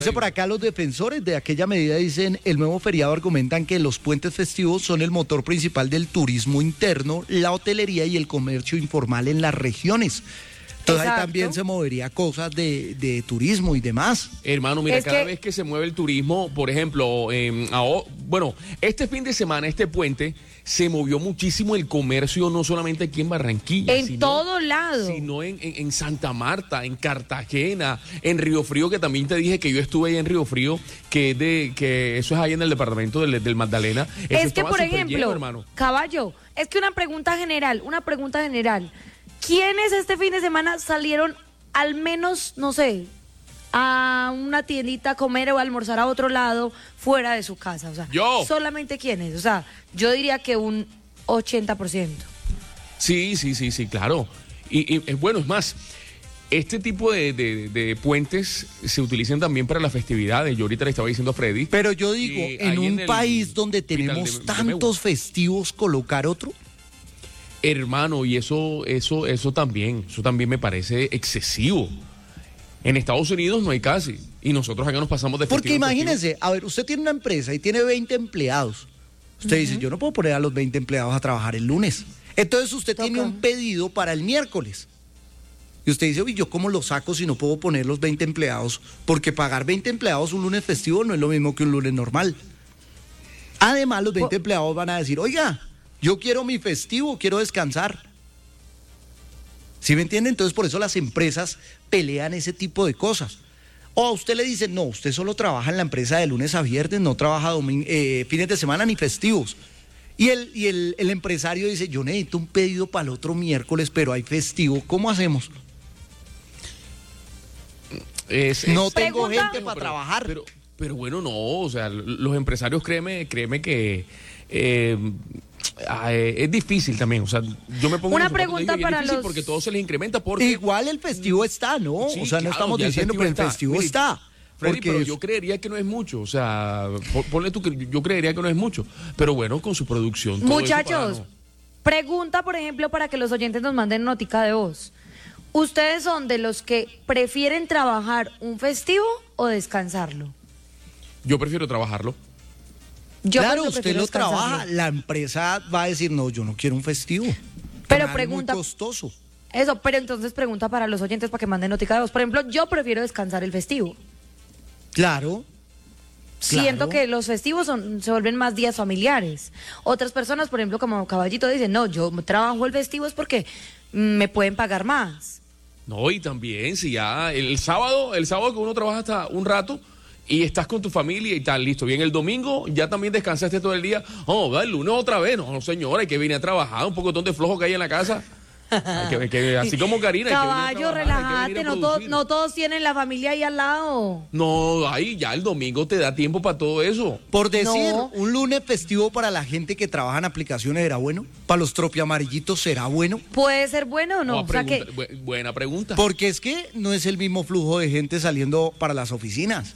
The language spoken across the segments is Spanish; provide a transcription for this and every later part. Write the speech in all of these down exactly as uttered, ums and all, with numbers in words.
Por acá los defensores de aquella medida dicen, el nuevo feriado argumentan que los puentes festivos son el motor principal del turismo interno, la hotelería y el comercio informal en las regiones. Entonces Exacto. ahí también se movería cosas de, de turismo y demás. Hermano, mira, es cada que... vez que se mueve el turismo, por ejemplo, eh, a, bueno, este fin de semana, este puente, se movió muchísimo el comercio, no solamente aquí en Barranquilla. En sino, todo lado. Sino en, en, en Santa Marta, en Cartagena, en Río Frío, que también te dije que yo estuve ahí en Río Frío, que, de, que eso es ahí en el departamento del, del Magdalena. Eso es que, por ejemplo, lleno, hermano. Caballo, es que una pregunta general, una pregunta general. ¿Quiénes este fin de semana salieron al menos, no sé, a una tiendita a comer o a almorzar a otro lado fuera de su casa? O sea, yo. ¿Solamente quiénes? O sea, yo diría que un ochenta por ciento. Sí, sí, sí, sí, claro. Y, y bueno, es más, este tipo de, de, de puentes se utilizan también para las festividades. Yo ahorita le estaba diciendo a Freddy. Pero yo digo, en un en país donde tenemos de, tantos de festivos, ¿colocar otro? Hermano, y eso, eso, eso también, eso también me parece excesivo. En Estados Unidos no hay casi, y nosotros acá nos pasamos de Porque imagínense, a ver, usted tiene una empresa y tiene veinte empleados. Usted uh-huh. dice, yo no puedo poner a los veinte empleados a trabajar el lunes. Entonces usted Toca. tiene un pedido para el miércoles. Y usted dice, uy, ¿yo cómo lo saco si no puedo poner los veinte empleados? Porque pagar veinte empleados un lunes festivo no es lo mismo que un lunes normal. Además, los veinte oh. empleados van a decir, oiga, yo quiero mi festivo, quiero descansar. ¿Sí me entiende? Entonces por eso las empresas pelean ese tipo de cosas. O a usted le dicen, no, usted solo trabaja en la empresa de lunes a viernes, no trabaja domin- eh, fines de semana ni festivos. Y, el, y el, el empresario dice, yo necesito un pedido para el otro miércoles, pero hay festivo, ¿cómo hacemos? Es, es, no tengo pregunta, gente para pero, trabajar. Pero, pero bueno, no, o sea, los empresarios, créeme, créeme que... Eh, es difícil también, o sea, yo me pongo una en pregunta digo, para es difícil los porque todo se les incrementa porque igual el festivo está, ¿no? Sí, o sea, claro, no estamos diciendo que el festivo Mire, está. Freddy, porque pero es... yo creería que no es mucho, o sea, ponle tú que yo creería que no es mucho, pero bueno, con su producción. Todo Muchachos, eso para, no. pregunta, por ejemplo, para que los oyentes nos manden notica de voz. ¿Ustedes son de los que prefieren trabajar un festivo o descansarlo? Yo prefiero trabajarlo. Yo claro, usted lo trabaja, la empresa va a decir, no, yo no quiero un festivo. Pero pregunta... Es muy costoso. Eso, pero entonces pregunta para los oyentes para que manden notica de voz. Por ejemplo, yo prefiero descansar el festivo. Claro. Siento claro. que los festivos son, se vuelven más días familiares. Otras personas, por ejemplo, como Caballito, dicen, no, yo trabajo el festivo es porque me pueden pagar más. No, y también, si ya el sábado, el sábado que uno trabaja hasta un rato... y estás con tu familia y tal, listo. Bien, el domingo ya también descansaste todo el día. Oh, va el lunes otra vez. No, no señora, hay que venir a trabajar. Un poco de flojo que hay en la casa. Hay que, hay que, así como Karina. Caballo, relájate. No, to, no todos tienen la familia ahí al lado. No, ahí ya el domingo te da tiempo para todo eso. Por decir, no. un lunes festivo para la gente que trabaja en aplicaciones será bueno. Para los tropiamarillitos será bueno. Puede ser bueno o no. no o sea que... Buena pregunta. Porque es que no es el mismo flujo de gente saliendo para las oficinas.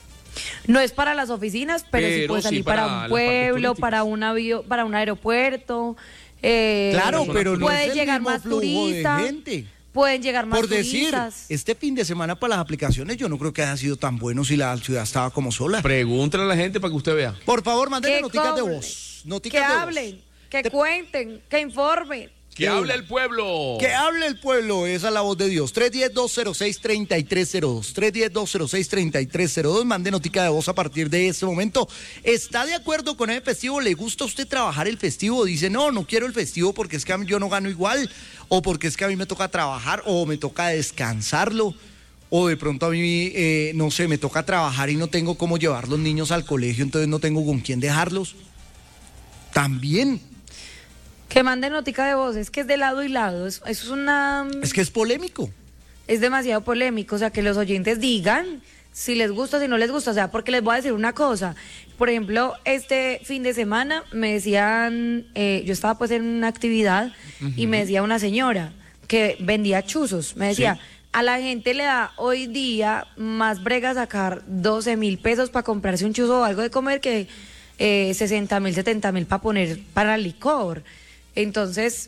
No es para las oficinas, pero, pero sí puede salir sí para, para un pueblo, para un avión, para un aeropuerto. Eh, claro, pero no puede es el llegar mismo más flujo turistas, de gente. Pueden llegar más Por turistas. decir, este fin de semana para las aplicaciones yo no creo que haya sido tan bueno si la ciudad estaba como sola. Pregúntale a la gente para que usted vea. Por favor, mándenle noticas de voz. Noticas que de hablen, voz. que Te... cuenten, que informen. Que hable el pueblo. Que hable el pueblo, esa es la voz de Dios. tres uno cero, dos cero seis, tres tres cero dos. tres uno cero, dos cero seis, tres tres cero dos. Mande notica de voz a partir de este momento. ¿Está de acuerdo con el festivo? ¿Le gusta a usted trabajar el festivo? Dice, no, no quiero el festivo porque es que yo no gano igual. O porque es que a mí me toca trabajar o me toca descansarlo. O de pronto a mí, eh, no sé, me toca trabajar y no tengo cómo llevar los niños al colegio, entonces no tengo con quién dejarlos. También. Que manden notica de voz, es que es de lado y lado, eso es una... Es que es polémico. Es demasiado polémico, o sea, que los oyentes digan si les gusta, si no les gusta, o sea, porque les voy a decir una cosa. Por ejemplo, este fin de semana me decían, eh, yo estaba pues en una actividad uh-huh. y me decía una señora que vendía chuzos, me decía... ¿Sí? A la gente le da hoy día más brega sacar doce mil pesos para comprarse un chuzo o algo de comer que eh, sesenta mil, setenta mil para poner para licor. Entonces,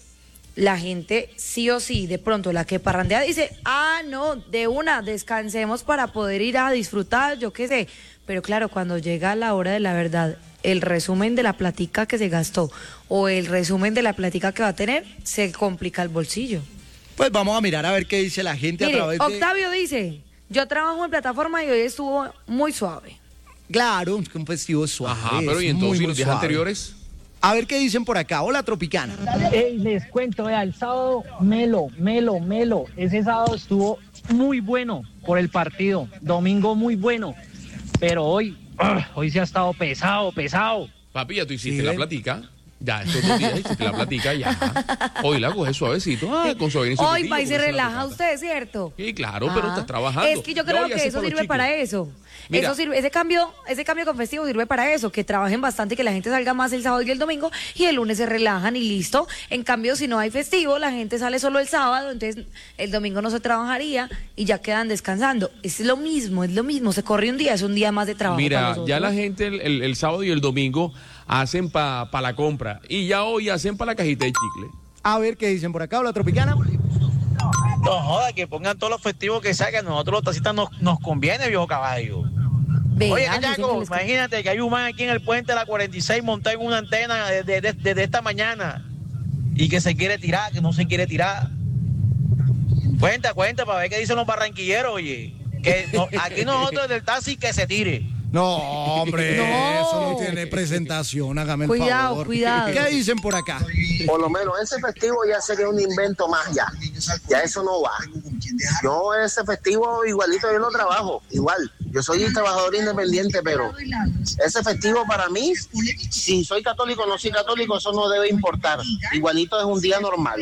la gente sí o sí, de pronto la que parrandea dice, ah, no, de una, descansemos para poder ir a disfrutar, yo qué sé. Pero claro, cuando llega la hora de la verdad, el resumen de la platica que se gastó o el resumen de la platica que va a tener, se complica el bolsillo. Pues vamos a mirar a ver qué dice la gente. Mire, a través de... Octavio dice, yo trabajo en plataforma y hoy estuvo muy suave. Claro, es que un festivo es suave. Ajá, pero ¿y es entonces muy, y muy los días suave. anteriores? A ver qué dicen por acá. Hola, Tropicana. Ey, les cuento, vea, el sábado, melo, melo, melo. Ese sábado estuvo muy bueno por el partido. Domingo muy bueno. Pero hoy, ugh, hoy se ha estado pesado, pesado. Papi, ya tú hiciste Sí, la ¿ven? platica. Ya, estos dos días hiciste la platica, ya. Hoy la coges suavecito. Ah, con suave. Hoy va y se relaja usted, ¿cierto? Sí, claro, pero Ah, estás trabajando. Es que yo creo Ya, ya que sé eso para los sirve chicos. para eso. Mira. Eso sirve, ese cambio, ese cambio con festivo sirve para eso, que trabajen bastante, que la gente salga más el sábado y el domingo y el lunes se relajan y listo. En cambio, si no hay festivo, la gente sale solo el sábado, entonces el domingo no se trabajaría y ya quedan descansando. Es lo mismo, es lo mismo. Se corre un día, es un día más de trabajo. para Mira, nosotros. ya la gente el, el- el sábado y el domingo hacen para pa la compra y ya hoy hacen para la cajita de chicle. A ver qué dicen por acá. Hola, Tropicana. No joda, que pongan todos los festivos que saquen. Nosotros los taxistas nos, nos conviene, viejo caballo. Vean, Oye, dicen que Cachaco, les- imagínate que hay un man aquí en el puente de la cuarenta y seis montado en una antena desde, desde- desde esta mañana y que se quiere tirar, que no se quiere tirar. Cuenta, cuenta, para ver qué dicen los barranquilleros, oye. Que no- aquí nosotros del taxi que se tire. No, hombre, No. eso no tiene presentación, hágame el Cuidado, favor. cuidado. ¿Qué dicen por acá? Por lo menos ese festivo ya sería un invento más ya. Ya eso no va. Yo ese festivo igualito yo no trabajo, igual. Yo soy un trabajador independiente, pero ese festivo para mí, si soy católico o no soy católico, eso no debe importar. Igualito es un día normal.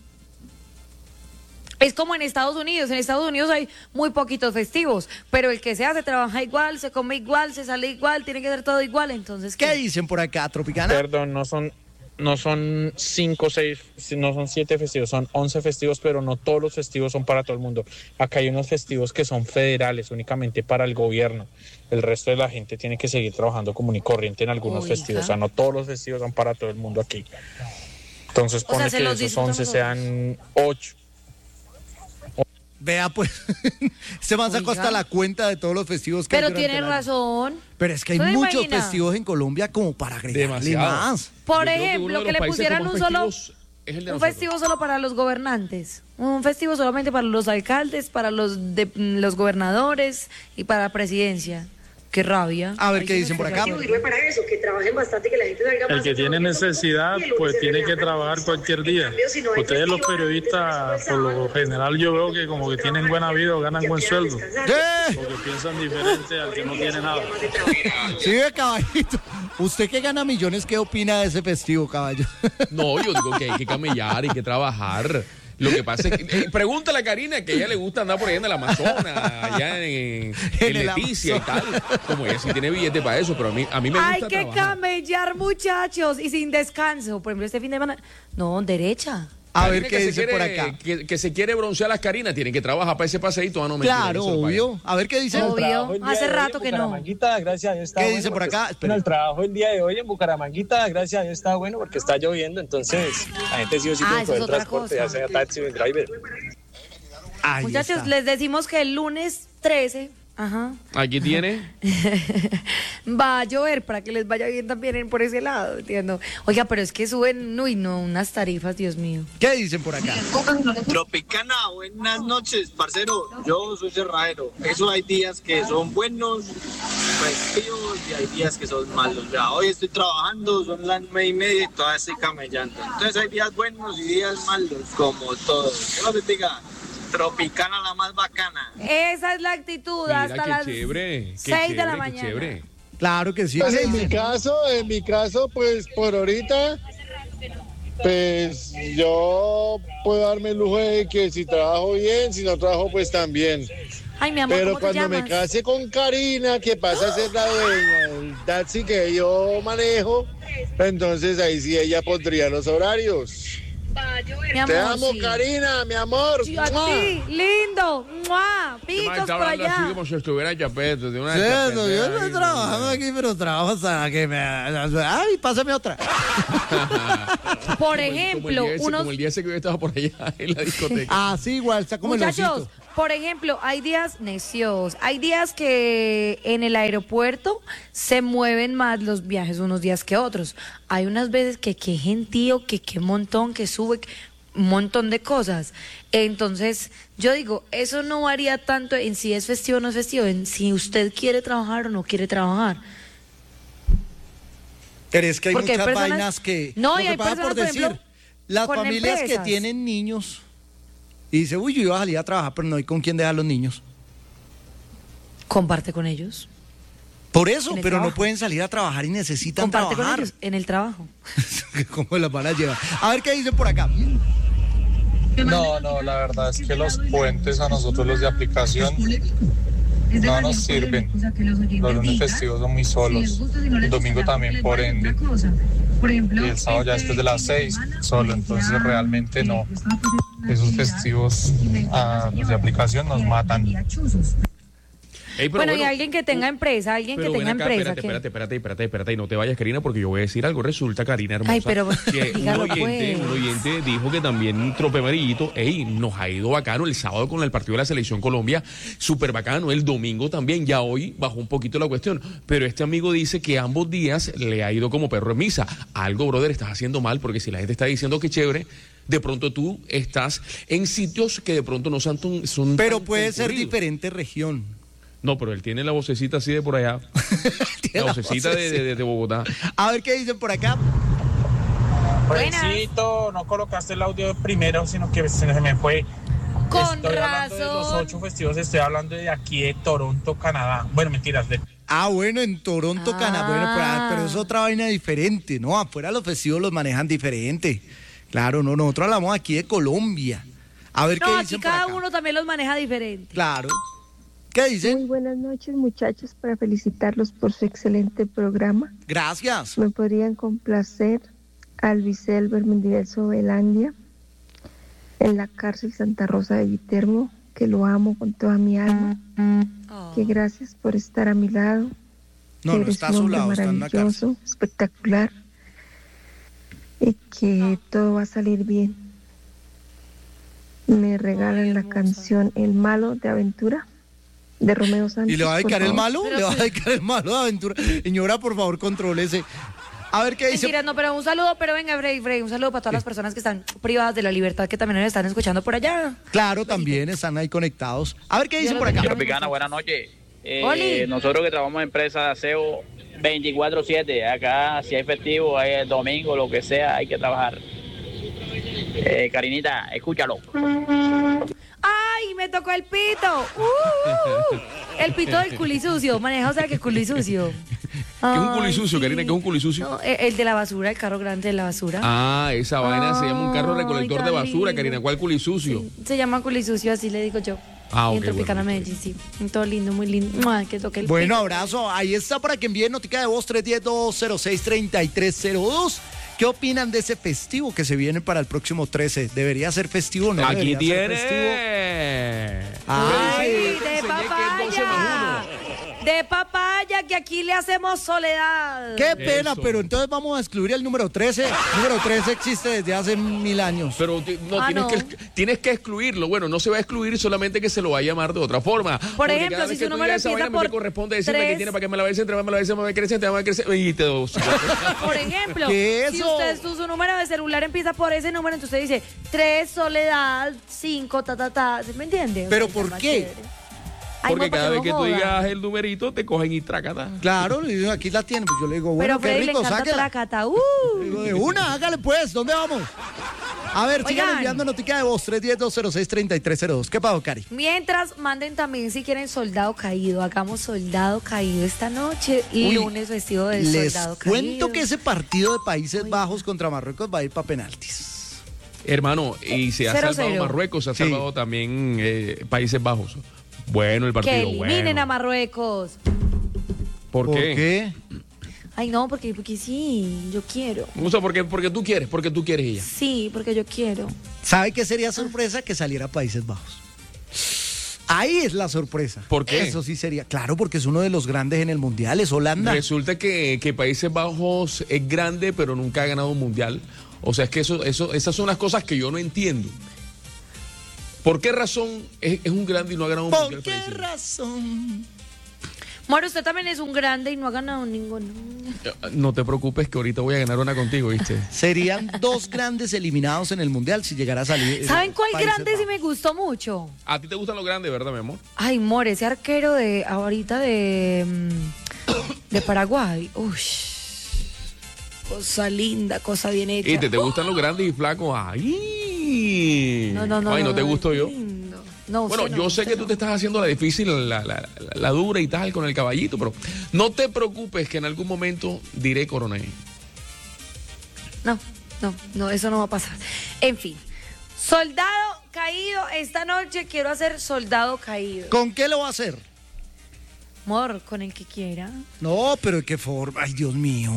Es como en Estados Unidos. En Estados Unidos hay muy poquitos festivos, pero el que sea se trabaja igual, se come igual, se sale igual, tiene que ser todo igual. Entonces, ¿Qué dicen por acá, Tropicana? Perdón, no son, no son cinco, seis, no son siete festivos, son once festivos, pero no todos los festivos son para todo el mundo. Acá hay unos festivos que son federales, únicamente para el gobierno. El resto de la gente tiene que seguir trabajando común y corriente en algunos Oiga. festivos. O sea, no todos los festivos son para todo el mundo aquí. Entonces, O sea, pone se que los esos disfrutan once nosotros. sean ocho. Vea, pues, se man sacó Oiga. hasta la cuenta de todos los festivos que hay pero durante tiene el año. razón. Pero es que hay ¿No se muchos imagina? festivos en Colombia como para agregarle Demasiado. más. Por Yo creo que uno ejemplo, de que los le países pusieran con un más solo, festivos es el de un nosotros. festivo solo para los gobernantes, un festivo solamente para los alcaldes, para los de, los gobernadores y para la presidencia. Qué rabia. A ver Ahí qué sí dicen me por estoy acá. de acuerdo. para eso, que trabajen bastante, que la gente salga El que tiene necesidad, pues tiene que trabajar cualquier día. Ustedes los periodistas, por lo general, yo veo que como que tienen buena vida o ganan buen sueldo, ¡Eh! porque piensan diferente al que no tiene nada. Sí, ve, caballito. Usted que gana millones, ¿qué opina de ese festivo, caballo? No, yo digo que hay que camellar, hay que trabajar. Lo que pasa es que, eh, pregúntale a Karina, que a ella le gusta andar por allá en el Amazonas, allá en, en En el Leticia y tal. Como ella sí tiene billete para eso, pero a mí, a mí me gusta Hay que trabajar. camellar, muchachos, y sin descanso. Por ejemplo, este fin de semana. No, derecha. A Karina, ver que qué se dicen quiere- por acá. Que, que se quiere broncear las Carinas, tiene que trabajar para ese paseíto. Ah, no, mentira, Claro, eso es para obvio. A ver qué dicen. Obvio. Trabajo el día Hace de hoy rato en que no. Bucaramanguita, gracias a Dios está ¿Qué bueno dice por porque- acá? Espere. Bueno, el trabajo el día de hoy en Bucaramanguita, gracias a Dios está bueno porque está lloviendo, entonces la gente sí o sí Ah, tiene que eso coger es otra transporte, cosa. ya sea taxi o driver. Ahí Muchachos, está. les decimos que el lunes trece, ajá, Aquí tiene. va a llover para que les vaya bien también en- por ese lado, entiendo. Oiga, pero es que suben, uy, no, unas tarifas, Dios mío. ¿Qué dicen por acá? Tropicana, buenas noches, parcero. Yo soy cerrajero. Eso hay días que son buenos, festivos, y hay días que son malos. Ya, hoy estoy trabajando, son las nueve y media y todavía estoy camellando. Entonces hay días buenos y días malos, como todos. Yo les diga, Tropicana la más bacana. Esa es la actitud Mira, hasta qué las chévere. Qué seis de la chévere, qué mañana. chévere. Claro que sí. Pues ¿Qué en mi dicen? caso, en mi caso, pues por ahorita, pues yo puedo darme el lujo de que si trabajo bien, si no trabajo, pues también. Ay, mi amor, Pero ¿cómo te cuando me llamas? case con Karina, que pasa a ser la dueña del taxi que yo manejo, entonces ahí sí ella pondría los horarios. Mi amor, Te amo, sí. Karina, mi amor. Sí, a ti, lindo. ¡Mua! Picos por allá. Así como si estuviera en Chapete, de una Sí, Chapete, eso, yo ahí, estoy trabajando aquí, pero trabajo hasta que me... Ay, pásame otra. Por como el ejemplo, día ese, unos... como el día ese que yo estaba por allá en la discoteca. Ah, sí, igual, está como el Muchachos, osito. por ejemplo, hay días necios, hay días que en el aeropuerto se mueven más los viajes unos días que otros. Hay unas veces que qué gentío, que qué montón, que sube, un montón de cosas. Entonces, yo digo, eso no varía tanto en si es festivo o no es festivo, en si usted quiere trabajar o no quiere trabajar. Pero es que hay Porque hay muchas personas- vainas que... No, lo y que hay pasa personas, por por decir, ejemplo, las con familias que empresas. tienen niños y dice, uy, yo iba a salir a trabajar, pero no hay con quién dejar los niños. Comparte con ellos. Por eso, En el pero no trabajo. pueden salir a trabajar y necesitan Comparte con trabajar. ellos en el trabajo. ¿Cómo las van a llevar? A ver qué dicen por acá. No, no, la verdad es que los puentes a nosotros los de aplicación no nos sirven. Los lunes festivos son muy solos. El domingo también, por ende. Y el sábado ya después de las seis, solo. Entonces realmente no. Esos festivos a los de aplicación nos matan. Ey, pero Bueno, y alguien que tenga empresa, alguien que Pero tenga ven acá, empresa. espérate, que- espérate, espérate, espérate, espérate, y no te vayas, Karina, porque yo voy a decir algo. Resulta, Karina hermosa, Ay, pero que un dígalo, oyente, pues. un oyente dijo que también Trope Amarillito, ey, nos ha ido bacano el sábado con el partido de la Selección Colombia, súper bacano, el domingo también, ya hoy bajó un poquito la cuestión, pero este amigo dice que ambos días le ha ido como perro en misa. Algo, brother, estás haciendo mal, porque si la gente está diciendo que chévere, de pronto tú estás en sitios que de pronto no son tan, son Pero tan puede ser concurridos. diferente región. No, pero él tiene la vocecita así de por allá. Tiene La la vocecita de, de- de Bogotá. A ver qué dicen por acá. Buenas. Rexito, no colocaste el audio primero, sino que se me fue. Con Estoy hablando de los razón. ocho festivos, estoy hablando de aquí de Toronto, Canadá. Bueno, mentiras, de Ah, bueno, en Toronto, Ah. Canadá. Bueno, pero, ah, pero es otra vaina diferente, ¿no? Afuera los festivos los manejan diferente. Claro, no, nosotros hablamos aquí de Colombia. A ver No, qué aquí dicen por cada acá. uno también los maneja diferente. Claro. ¿Qué Muy dicen? buenas noches, muchachos, para felicitarlos por su excelente programa. Gracias. ¿Me podrían complacer al Elber Mendivel Sobelandia en la cárcel Santa Rosa de Viterbo, que lo amo con toda mi alma? Oh. Que gracias por estar a mi lado. No, que no eres está a un su hombre lado, está en la cárcel. maravilloso, espectacular, y que todo va a salir bien. Me regalan la canción El Malo de Aventura de Romeo Santos. ¿Y le va a por dedicar el favor. malo? ¿Le va a dedicar el malo de aventura? Señora, por favor, contrólese. A ver qué dice. Mentira, no, pero un saludo, pero venga, Frey, Frey, un saludo para todas las personas que están privadas de la libertad, que también nos están escuchando por allá. Claro, también están ahí conectados. A ver qué dicen por acá. Señor Picana, buenas noches. Eh, Oli. nosotros que trabajamos en empresa de aseo veinticuatro siete, acá si hay festivo, hay el domingo, lo que sea, hay que trabajar. Eh, Karinita, escúchalo. ¡Ay, me tocó el pito! ¡Uh! El pito del culisucio, maneja, o sea, que culisucio. ¿Qué es un Ay, culisucio, sí. Karina? ¿Qué es un culisucio? No, el el de la basura, el carro grande de la basura. Ah, esa vaina se llama un carro Ay, recolector de tan basura, lindo. Karina. ¿Cuál culisucio? Se llama culisucio, así le digo yo. Ah, Y en ok, Tropicana, bueno, Medellín, sí. Todo lindo, muy lindo. ¡Mua! Que toque el Bueno, pito. abrazo. Ahí está para que envíen notica de voz tres uno cero, dos cero seis, tres tres cero dos. ¿Qué opinan de ese festivo que se viene para el próximo trece? ¿Debería ser festivo o no? Aquí debería ser festivo? tiene. Ay, ¡Ay, Te de enseñé que es doce más papaya! De papaya, que aquí le hacemos soledad. Qué pena, Eso. pero entonces vamos a excluir el número trece. El número trece existe desde hace mil años. Pero ti- no, Ah, tienes, no. Que, tienes que excluirlo. Bueno, no se va a excluir, solamente que se lo va a llamar de otra forma. Porque ejemplo, cada si vez su que tú número digas esa empieza vaina, a mí me por corresponde decirme tres. que tiene para que me la vayas entre, me la vayas, me va a crecer, me va a crecer. Y te dos. Por ejemplo, ¿Qué es si eso? usted su, su número de celular empieza por ese número, entonces usted dice tres, soledad, cinco, ta, ta, ta. ¿Sí me entiende? O ¿Pero sea, por está más qué? chévere. Ay, Porque no, para cada vez no que tú joda. digas el numerito, te cogen y trácata. Claro, y aquí la tienen. Pues yo le digo, bueno, Pero qué Freddy le rico, encanta sáquela. tracata. Uh. Digo, de una, hágale pues, ¿dónde vamos? A ver, sigan Oigan. enviando notica de voz tres uno cero, dos cero seis, tres tres cero dos. ¿Qué pasó, Cari? Mientras, manden también si quieren soldado caído. Hagamos soldado caído esta noche y Uy, lunes festivo de Les soldado caído. cuento que ese partido de Países Bajos contra Marruecos va a ir para penaltis. Hermano, y se ha Cero, salvado cero. Marruecos, se ha Sí. salvado también eh, Países Bajos. Bueno, el partido, Que eliminen bueno. a Marruecos. ¿Por, ¿Por qué? qué? Ay, no, porque, porque sí, yo quiero. O sea, porque, porque tú quieres, porque tú quieres ella. Sí, porque yo quiero. ¿Sabe qué sería sorpresa? Que saliera a Países Bajos. Ahí es la sorpresa. ¿Por qué? Eso sí sería, claro, porque es uno de los grandes en el Mundial, es Holanda. Resulta que, que Países Bajos es grande, pero nunca ha ganado un Mundial. O sea, es que eso, eso, esas son las cosas que yo no entiendo. ¿Por qué razón es, es un grande y no ha ganado un ¿Por Mundial? qué razón? Moro, usted también es un grande y no ha ganado ninguno. No te preocupes que ahorita voy a ganar una contigo, ¿viste? Serían dos grandes eliminados en el Mundial si llegara a salir. ¿Saben cuál Países grande sí Bajos. me gustó mucho? A ti te gustan los grandes, ¿verdad, mi amor? Ay, More, ese arquero de ahorita de, mm, de Paraguay. Uy, cosa linda, cosa bien hecha. Y te, te gustan los grandes y flacos. Ay. No, no, no. Ay, no, te gusto yo. Lindo. No, Bueno, usted yo no, sé usted que tú no. te estás haciendo la difícil, la, la, la, la dura y tal con el caballito, pero no te preocupes que en algún momento diré coronel. No, no, no, eso no va a pasar. En fin, soldado caído, esta noche quiero hacer soldado caído. ¿Con qué lo va a hacer? Amor, con el que quiera. No, pero ¿de qué forma? Ay, Dios mío.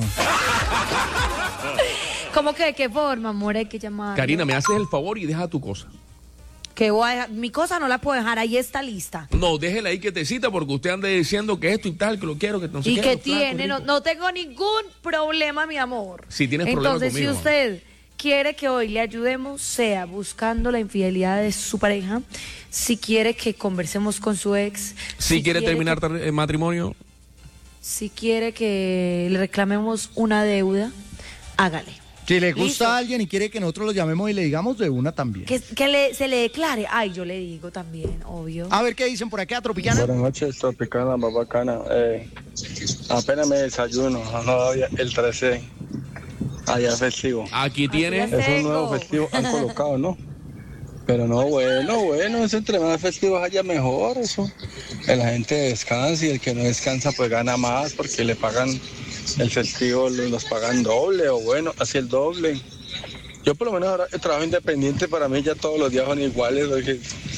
¿Cómo que de qué forma, amor? Hay que llamar. Karina, me haces el favor y deja tu cosa. Que voy a dejar- mi cosa no la puedo dejar, ahí está lista. No, déjela ahí que te cita porque usted anda diciendo que esto y tal, que lo quiero, que no sé ¿Y qué. qué lo flaco, tiene? No, rico. no tengo ningún problema, mi amor. Si tienes problema Entonces, conmigo. si usted quiere que hoy le ayudemos, sea buscando la infidelidad de su pareja, si quiere que conversemos con su ex, Si, quiere terminar que- tar- el matrimonio, si quiere que le reclamemos una deuda, hágale. Si le gusta Listo. a alguien y quiere que nosotros lo llamemos y le digamos de una también. Que, que le, se le declare. Ay, yo le digo también, obvio. A ver qué dicen por acá, Tropicana. Buenas noches, Tropicana, más bacana. Eh, apenas me desayuno, no, había el trece, allá festivo. aquí tiene. Así Es un nuevo Tengo. festivo, han colocado, ¿no? Pero no, bueno, bueno, eso entre más festivos haya mejor, eso. Que la gente descansa y el que no descansa pues gana más porque le pagan el festivo, lo- los pagan doble o bueno, así el doble. Yo por lo menos ahora el trabajo independiente para mí ya todos los días son iguales, porque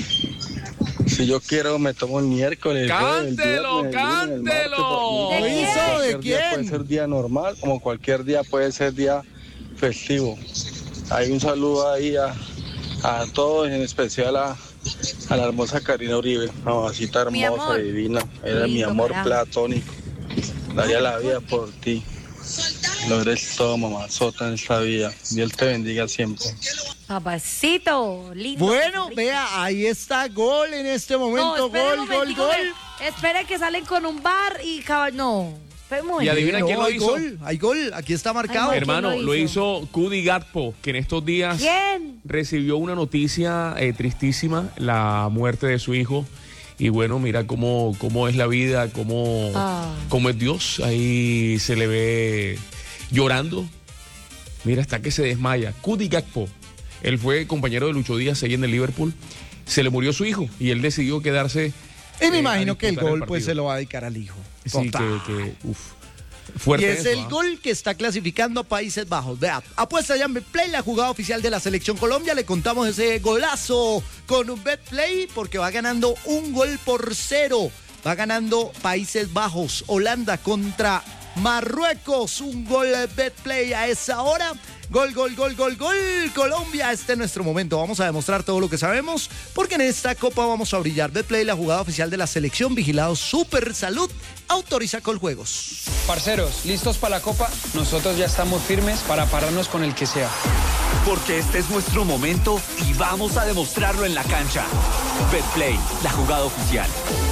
si yo quiero me tomo el miércoles, el jueves, el ¡Cántelo, viernes, el lunes, el martes, cántelo! porque ¿De hizo? cualquier ¿De día quién? puede ser día normal, como cualquier día puede ser día festivo. Hay un saludo ahí a, a todos, en especial a, a la hermosa Karina Uribe, mamacita Mi hermosa, amor. divina, era mi Lindo, amor carajo. platónico. Daría la vida por ti. Lo eres todo, mamazota, en esta vida. Dios te bendiga siempre. Papacito, lindo. Bueno, rico. vea, ahí está gol en este momento. No, espere gol, un gol, momentico gol. que- espere que salen con un bar y cabal... No, espere un Y momento. adivina No, quién lo hay hizo. gol, hay gol, aquí está marcado. Ay, Hermano, ¿quién lo lo hizo? hizo Cudi Gakpo, que en estos días ¿Quién? recibió una noticia eh, tristísima, la muerte de su hijo. Y bueno, mira cómo, cómo es la vida, cómo, Ah. cómo es Dios. Ahí se le ve llorando. Mira, hasta que se desmaya. Cudi Gakpo, él fue compañero de Lucho Díaz ahí en el Liverpool. Se le murió su hijo y él decidió quedarse. Y me eh, imagino a que el disputar gol pues partido. se lo va a dedicar al hijo. Sí, Total. que, que uf, Y fuerte es eso, el ¿ah? gol que está clasificando a Países Bajos. Vea, apuesta ya en Betplay, la jugada oficial de la Selección Colombia. Le contamos ese golazo con un Betplay porque va ganando un gol por cero. Va ganando Países Bajos, Holanda contra Marruecos. Un gol Betplay a esa hora. Gol, gol, gol, gol, gol. Colombia, este es nuestro momento. Vamos a demostrar todo lo que sabemos porque en esta copa vamos a brillar. Betplay, la jugada oficial de la selección. Vigilado Super Salud. Autoriza Coljuegos. Parceros, ¿listos para la copa? Nosotros ya estamos firmes para pararnos con el que sea. Porque este es nuestro momento y vamos a demostrarlo en la cancha. Betplay, la jugada oficial.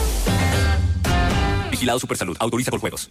Vigilado Supersalud. Autoriza Coljuegos.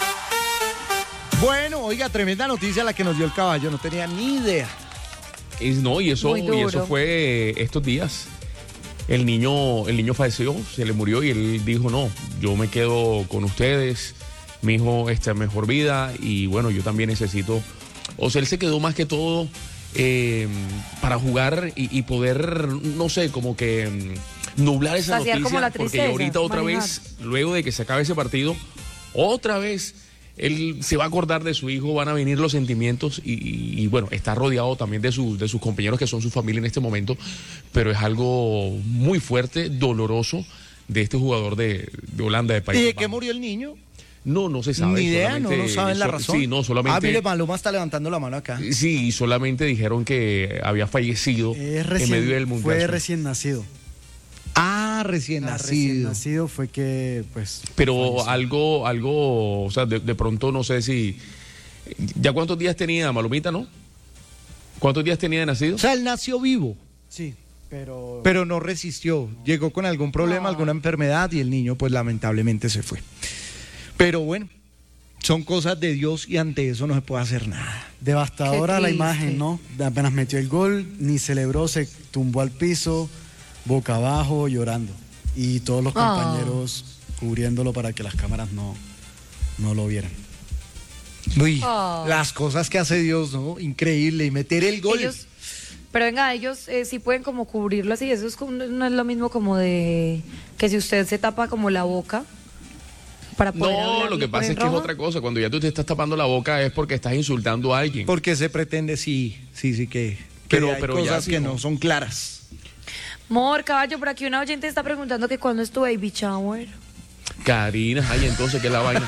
Bueno, oiga, tremenda noticia la que nos dio el caballo. No tenía ni idea. Y no, y eso, Muy y duro. eso fue eh, estos días. El niño, el niño falleció, se le murió y él dijo, no, yo me quedo con ustedes, mi hijo está en mejor vida y bueno, yo también necesito. O sea, él se quedó más que todo eh, para jugar y, y poder, no sé, como que mm, nublar esa Saciar noticia. como la porque tristeza, ahorita otra manejar. vez, luego de que se acabe ese partido, otra vez él se va a acordar de su hijo, van a venir los sentimientos y, y, y, bueno, está rodeado también de, su, de sus compañeros que son su familia en este momento, pero es algo muy fuerte, doloroso de este jugador de, de Holanda, de ¿Y Países de qué Bajos. murió el niño? No, no se sabe. Ni idea, no, no saben la so, razón. Sí, no, solamente... Ah, mire, Maluma está levantando la mano acá. Sí, solamente dijeron que había fallecido eh, recién, en medio del mundial. Fue recién nacido. Ah, recién ah, nacido. Recién nacido fue que, pues... Pero falleció. algo, algo, o sea, de, de pronto no sé si... ¿Ya cuántos días tenía Malumita, no? ¿Cuántos días tenía de nacido? O sea, él nació vivo. Sí, pero... Pero no resistió. Llegó con algún problema, no. alguna enfermedad y el niño, pues lamentablemente se fue. Pero bueno, son cosas de Dios y ante eso no se puede hacer nada. Devastadora la imagen, ¿no? Apenas metió el gol, ni celebró, se tumbó al piso, boca abajo, llorando. Y todos los compañeros oh. cubriéndolo para que las cámaras no, no lo vieran. Uy, oh. las cosas que hace Dios, ¿no? Increíble. Y meter el gol. Ellos, pero venga, ellos eh, sí pueden como cubrirlo así. Eso es como, no es lo mismo como de que si usted se tapa como la boca. Para poder no, lo que pasa es que rojo. es otra cosa. Cuando ya tú te estás tapando la boca es porque estás insultando a alguien. Porque se pretende, sí, sí, sí que, que pero, hay pero cosas ya, que sí, no son claras. Mor, caballo, por aquí una oyente está preguntando que cuándo es tu baby shower. Karina, ay, entonces, ¿qué es la vaina?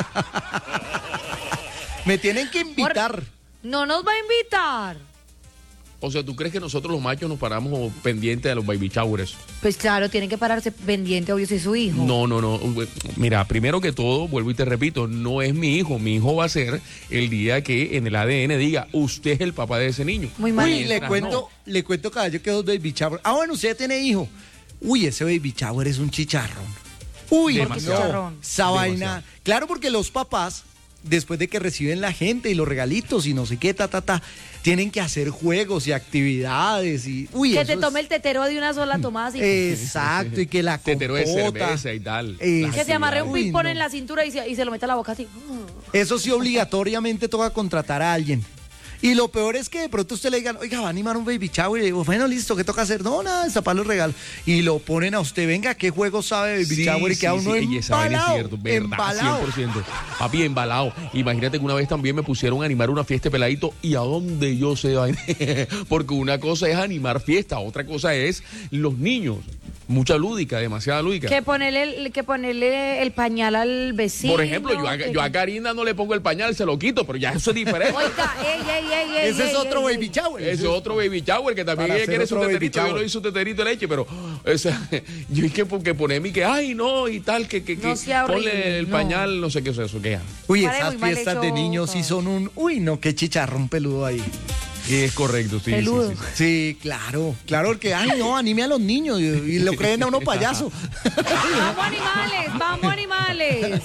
Me tienen que invitar. Mor, no nos va a invitar. O sea, ¿tú crees que nosotros los machos nos paramos pendientes de los baby showers? Pues claro, tienen que pararse pendiente, obvio, si es su hijo. No, no, no. Mira, primero que todo, vuelvo y te repito, no es mi hijo. Mi hijo va a ser el día que en el A D N diga, usted es el papá de ese niño. Muy mal. Uy, le cuento, no. le cuento, caballo, que dos baby showers. Ah, bueno, usted tiene hijo. Uy, ese baby shower es un chicharrón. Uy, demasiado. no, esa vaina. Claro, porque los papás, después de que reciben la gente y los regalitos y no sé qué, ta, ta, ta, tienen que hacer juegos y actividades y... Uy, que eso te tome es... el tetero de una sola tomada. Así. Exacto, y que la compota... Tetero de cerveza y tal. Que se amarre un ping-pong no. en la cintura y se, y se lo meta a la boca así. Eso sí, obligatoriamente toca contratar a alguien. Y lo peor es que de pronto usted le digan, oiga, va a animar un baby shower. Y le digo, bueno, listo, ¿qué toca hacer? No, nada, destapar los regalos. Y lo ponen a usted, venga, ¿qué juego sabe baby sí, shower? Y queda sí, uno sí. embalado. Es cierto, verdad, embalado. cien por ciento. Papi, embalado. Imagínate que una vez también me pusieron a animar una fiesta de peladito y a dónde yo sé, porque una cosa es animar fiesta, otra cosa es los niños. Mucha lúdica, demasiada lúdica. Que ponerle, que ponerle el pañal al vecino. Por ejemplo, yo a, yo a Karina no le pongo el pañal, se lo quito, pero ya eso es diferente. Oiga, ey, ey, ey, ey, Ese ey, es otro ey, baby shower. Ese es otro baby shower, que también ella quiere su teterito. Yo le hice su teterito de leche, pero o sea, yo es que porque ponerme que, ay, no, y tal, que, que, no que ponle el no. pañal, no sé qué es eso, ¿qué? Uy, esas fiestas de niños sí son un, uy, no, qué chicharrón peludo ahí. Sí, es correcto, sí, sí, sí, sí. Sí, claro, claro, porque, ay, no, anime a los niños y, y lo creen a uno payaso. ¡Vamos animales, vamos animales!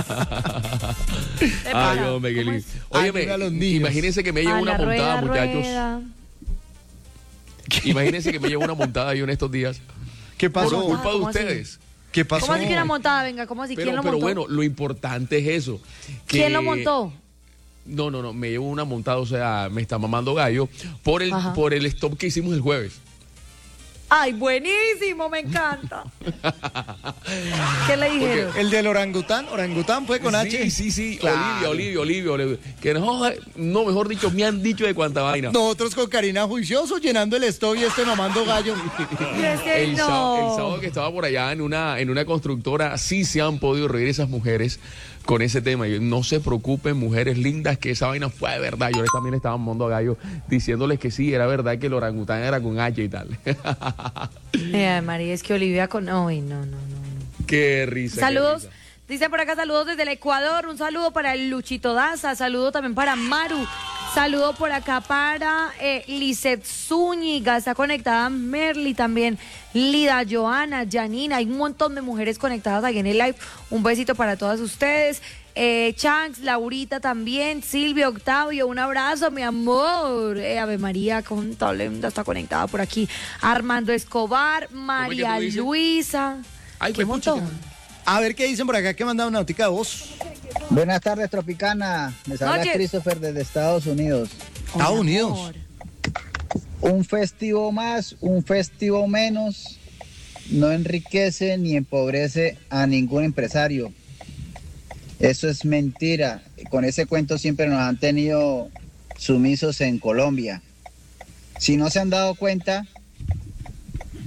Ay, hombre, qué lindo. Óyeme, imagínense que me llevo una montada, muchachos. Imagínense que me llevo una montada yo en estos días. ¿Qué pasó? Por culpa de ustedes. Así? ¿Qué pasó? ¿Cómo así que una montada? Venga, ¿cómo así? Pero, ¿Quién lo pero montó? bueno, lo importante es eso. Que... ¿Quién lo montó? No, no, no, me llevo una montada, o sea, me está mamando gallo por el, por el stop que hicimos el jueves. ¡Ay, buenísimo! Me encanta. ¿Qué le dijeron? Porque el del orangután, orangután fue con sí, H. Sí, sí, sí, claro. Olivia, Olivia, Olivia, que no, no, mejor dicho, me han dicho de cuánta vaina. Nosotros con Karina juiciosos llenando el stop y este mamando gallo. el, no. sábado, el sábado que estaba por allá en una, en una constructora, sí se han podido reír esas mujeres con ese tema. Y no se preocupen, mujeres lindas, que esa vaina fue de verdad. Yo también estaba mamando a gallo diciéndoles que sí, era verdad que el orangután era con H y tal. Ay, María, es que Olivia con... Ay, no, no, no. no. Qué risa. Saludos. Qué risa. Dice por acá, saludos desde el Ecuador. Un saludo para el Luchito Daza. Saludo también para Maru. Saludo por acá para eh, Lizeth Zúñiga. Está conectada Merly también. Lida, Joana, Janina. Hay un montón de mujeres conectadas aquí en el live. Un besito para todas ustedes. Eh, Chanks, Laurita también. Silvia, Octavio. Un abrazo, mi amor. Eh, Ave María, con Tolenda está conectada por aquí. Armando Escobar. María Luisa. Ay, qué montón. A ver qué dicen por acá, que mandan una notica de voz. Buenas tardes, Tropicana. Les habla Oye. Christopher desde Estados Unidos. Estados Oh, Unidos. amor. Un festivo más, un festivo menos, no enriquece ni empobrece a ningún empresario. Eso es mentira. Con ese cuento siempre nos han tenido sumisos en Colombia. Si no se han dado cuenta,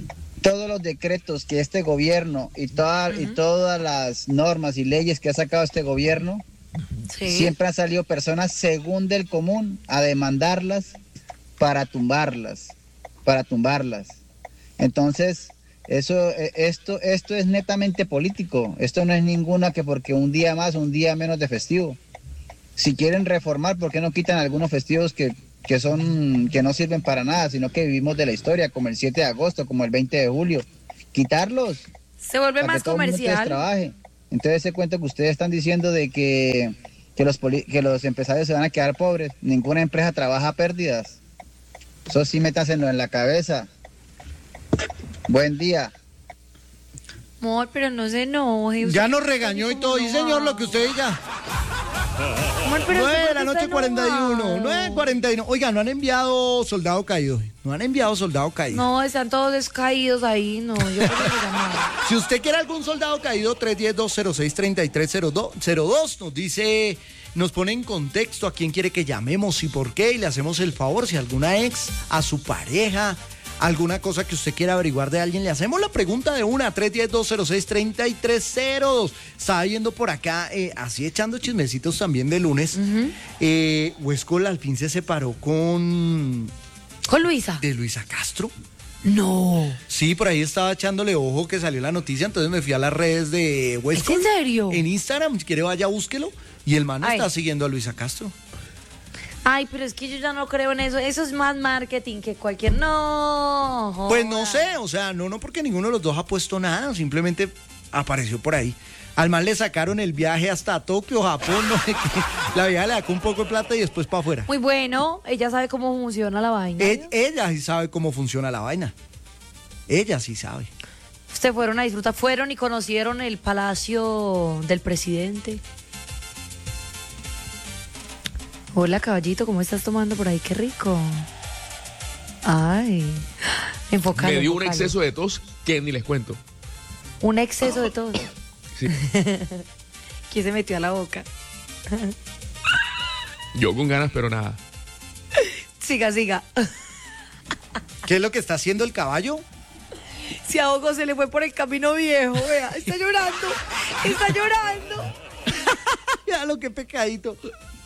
todos los decretos que este gobierno y, toda, uh-huh. y todas las normas y leyes que ha sacado este gobierno, sí. siempre han salido personas según del común a demandarlas para tumbarlas, para tumbarlas. Entonces, eso, esto, esto es netamente político. Esto no es ninguna que porque un día más, un día menos de festivo. Si quieren reformar, ¿por qué no quitan algunos festivos que, que son, que no sirven para nada, sino que vivimos de la historia, como el siete de agosto, como el veinte de julio? Quitarlos. Se vuelve más comercial. Trabaje. Entonces ese cuento que ustedes están diciendo de que, que, los poli- que los empresarios se van a quedar pobres, ninguna empresa trabaja a pérdidas. Eso sí, métaselo en la cabeza. Buen día. Amor, pero no se enoje. Ya nos regañó y todo. Y señor, lo que usted diga. Amor, pero nueve de la noche, cuarenta y uno. nueve cuarenta y uno. Oiga, no han enviado soldado caído. No han enviado soldado caído. No, están todos descaídos ahí. No, yo creo que si usted quiere algún soldado caído, tres uno cero, dos cero seis, tres tres cero dos. Nos dice, nos pone en contexto a quién quiere que llamemos y por qué. Y le hacemos el favor, si alguna ex, a su pareja, alguna cosa que usted quiera averiguar de alguien, le hacemos la pregunta de una, tres uno cero, dos cero seis, tres tres cero dos. Estaba viendo por acá, eh, así echando chismecitos también de lunes, uh-huh. eh, Huescol al fin se separó con... ¿Con Luisa? De Luisa Castro. No. Sí, por ahí estaba echándole ojo que salió la noticia, entonces me fui a las redes de Huescol. ¿Es en serio? En Instagram, si quiere vaya, búsquelo, y el man Ay. está siguiendo a Luisa Castro. Ay, pero es que yo ya no creo en eso. Eso es más marketing que cualquier... No. Joda. Pues no sé, o sea, no, no porque ninguno de los dos ha puesto nada, simplemente apareció por ahí. Al man le sacaron el viaje hasta Tokio, Japón, no sé qué. La vieja le sacó un poco de plata y después para afuera. Muy bueno, ella sabe cómo funciona la vaina. E- ella sí sabe cómo funciona la vaina. Ella sí sabe. Ustedes fueron a disfrutar, fueron y conocieron el palacio del presidente. Hola, caballito, ¿cómo estás tomando por ahí? Qué rico. Ay, enfocalo. Me dio enfocalo. un exceso de tos que ni les cuento. Un exceso de tos. Sí. ¿Quién se metió a la boca? Yo con ganas, pero nada. Siga, siga. ¿Qué es lo que está haciendo el caballo? Se ahogó, se le fue por el camino viejo, vea. Está llorando, está llorando. Ya lo que pecadito.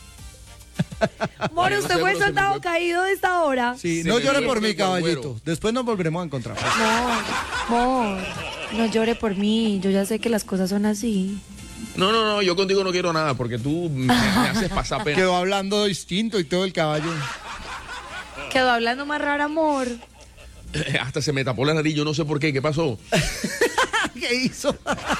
Moro, usted fue soldado caído de esta hora. Sí, no llore por mí, caballito. Después nos volveremos a encontrar. No, amor, no llore por mí. Yo ya sé que las cosas son así. No, no, no, yo contigo no quiero nada porque tú me, me haces pasar pena. Quedó hablando distinto y todo el caballo. Quedó hablando más raro, amor. Hasta se me tapó la nariz, yo no sé por qué. ¿Qué pasó? ¿Qué hizo?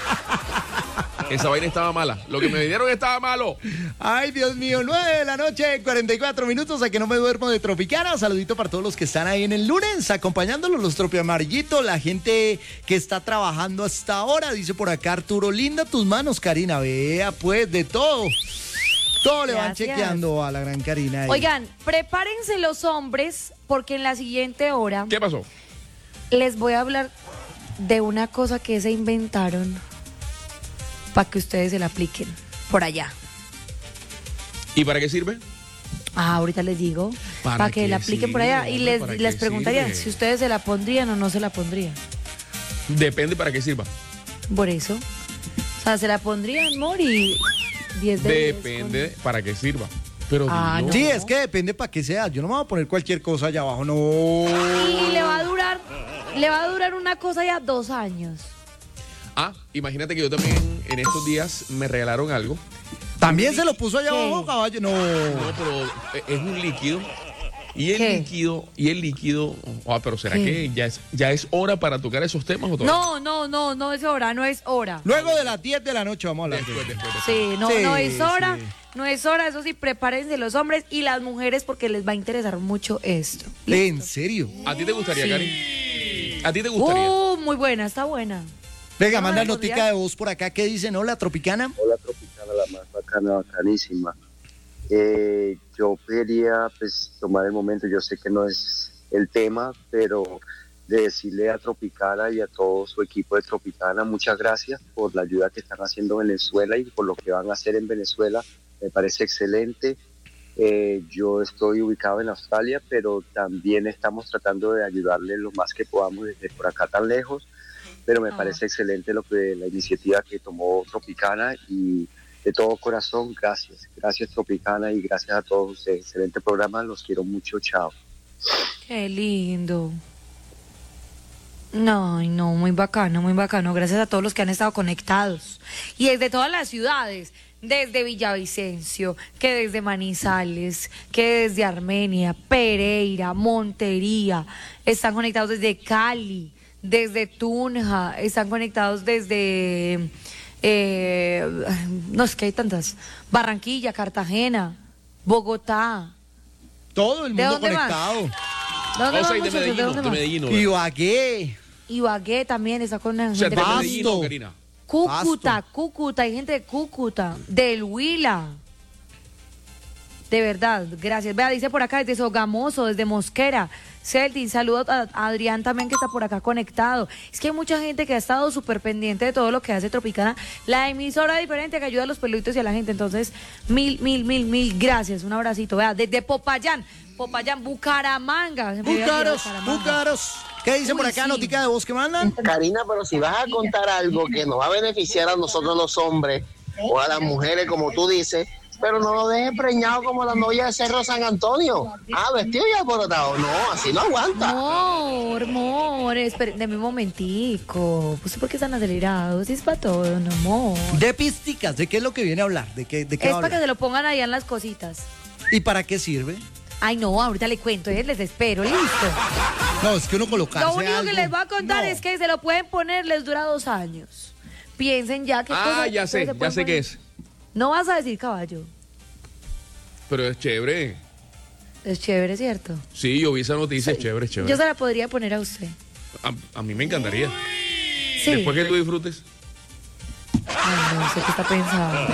Esa vaina estaba mala. Lo que me dieron estaba malo. Ay, Dios mío, nueve de la noche, cuarenta y cuatro minutos, a que no me duermo de Tropicana. Saludito para todos los que están ahí en el lunes, acompañándolos, los tropiamarillitos, la gente que está trabajando hasta ahora. Dice por acá Arturo, linda tus manos, Karina. Vea, pues, de todo. Todo le van chequeando a la gran Karina. Ahí. Oigan, prepárense los hombres, porque en la siguiente hora... ¿Qué pasó? Les voy a hablar de una cosa que se inventaron para que ustedes se la apliquen por allá. ¿Y para qué sirve? Ah, ahorita les digo. Para, para que la apliquen sirve, por allá. Y les, les preguntaría sirve? si ustedes se la pondrían o no se la pondrían. Depende para qué sirva. Por eso. O sea, se la pondrían, Mori. diez de Depende diez con... para qué sirva. Pero ah, no. Sí, es que depende para qué sea. Yo no me voy a poner cualquier cosa allá abajo, no. Y le va a durar, le va a durar una cosa ya dos años. Ah, imagínate que yo también en estos días me regalaron algo. ¿También se lo puso allá ¿Qué? abajo, caballo? No. No, pero es un líquido. Y el ¿Qué? líquido, y el líquido, ah, pero ¿será ¿Qué? que ya es, ya es hora para tocar esos temas o todavía? No, no, no, no es hora, no es hora. Luego de las diez de la noche vamos a hablar. Después, después, después. Sí, no, sí, no es hora, sí. no es hora, eso sí, prepárense los hombres y las mujeres porque les va a interesar mucho esto. ¿Listo? ¿En serio? ¿A ti te gustaría, sí. Cari? ¿A ti te gustaría? Uh, muy buena, está buena. Venga, manda notica de voz por acá. ¿Qué dicen? Hola, Tropicana. Hola, Tropicana, la más bacana, bacanísima. Eh, yo quería pues tomar el momento, yo sé que no es el tema, pero de decirle a Tropicana y a todo su equipo de Tropicana muchas gracias por la ayuda que están haciendo en Venezuela y por lo que van a hacer en Venezuela. Me parece excelente Eh, yo estoy ubicado en Australia, pero también estamos tratando de ayudarle lo más que podamos desde por acá tan lejos, pero me parece excelente lo que la iniciativa que tomó Tropicana y de todo corazón, gracias. Gracias Tropicana y gracias a todos ustedes. Excelente programa, los quiero mucho, chao. Qué lindo. No, no, muy bacano, muy bacano. Gracias a todos los que han estado conectados. Y desde todas las ciudades, desde Villavicencio, que desde Manizales, que desde Armenia, Pereira, Montería, están conectados desde Cali, desde Tunja, están conectados desde, eh, no es que hay tantas, Barranquilla, Cartagena, Bogotá. Todo el mundo conectado. ¿De dónde Vamos a más, ir de muchachos? Medellín, ¿De dónde de más? Medellín. ¿no? Ibagué. Ibagué también está con la O sea, gente. de Medellín, ¿no, Karina? Cúcuta, Cúcuta, hay gente de Cúcuta, del Huila. De verdad, gracias. Vea, dice por acá desde Sogamoso, desde Mosquera. Celtin, saludos a Adrián también que está por acá conectado. Es que hay mucha gente que ha estado súper pendiente de todo lo que hace Tropicana, la emisora diferente que ayuda a los peluditos y a la gente. Entonces, mil, mil, mil, mil gracias. Un abracito. Vea, desde Popayán, Popayán, Bucaramanga. Se me había olvidado Búcaros, Bucaramanga. búcaros. ¿Qué dice Uy, por acá? sí. Notica de voz que mandan. Karina, pero si vas a contar algo que nos va a beneficiar a nosotros los hombres o a las mujeres, como tú dices, pero no lo dejes preñado como la novia de Cerro San Antonio. Ah, vestido y alborotado. No, así no aguanta. Amor, amor, espere, deme un momentico. Pues ¿por qué están acelerados? Es para todo, no, amor. De pisticas, ¿de qué es lo que viene a hablar? ¿De qué, de qué Es va a para que hablar? se lo pongan allá en las cositas. ¿Y para qué sirve? Ay, no, ahorita le cuento, eh, les espero, listo. No, es que uno colocarse Lo único algo. que les voy a contar No. es que se lo pueden poner, les dura dos años. Piensen ya qué Ah, cosas ya ustedes sé, se ya pueden sé poner. qué es. No vas a decir caballo. Pero es chévere. Es chévere, ¿cierto? Sí, yo vi esa noticia, es chévere, es chévere. Yo se la podría poner a usted. A, a mí me encantaría. Sí. Después que tú disfrutes. Ay, no sé qué está pensando.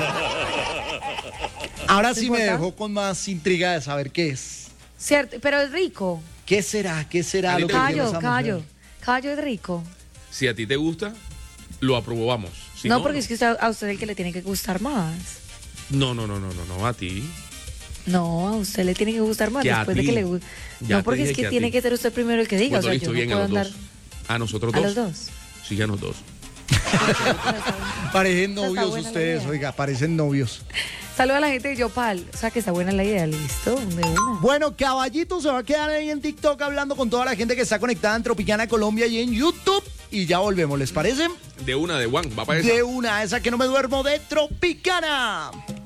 Ahora ¿No sí me importa? dejó con más intriga de saber qué es. Cierto, pero es rico. ¿Qué será? ¿Qué será lo que tiene Caballo, esa caballo. mujer? Caballo es rico. Si a ti te gusta, lo aprobamos. Si no, no, porque es que usted- a usted es el que le tiene que gustar más. no, no, no, no, no, no, a ti. No, a usted le tiene que gustar más Que a después de ti. que le guste. Ya No, te porque dije es que, que a tiene ti. que ser usted primero el que diga. Bueno, o sea, listo, yo bien, no a puedo los andar dos. A nosotros a dos. los dos. Sí, a los dos. Parecen Esa está novios buena la ustedes, idea. oiga, parecen novios. Saluda a la gente de Yopal. O sea, que está buena la idea, listo. De una. Bueno, Caballito se va a quedar ahí en TikTok hablando con toda la gente que está conectada en Tropicana Colombia y en YouTube. Y ya volvemos, ¿les parece? De una, de Juan, va para esa. De una, esa que no me duermo de Tropicana.